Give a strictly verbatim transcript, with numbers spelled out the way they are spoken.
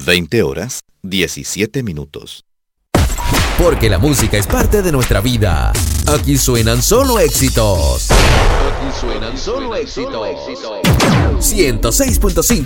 veinte horas, diecisiete minutos. Porque la música es parte de nuestra vida. Aquí suenan solo éxitos. Aquí suenan solo éxitos. ciento seis punto cinco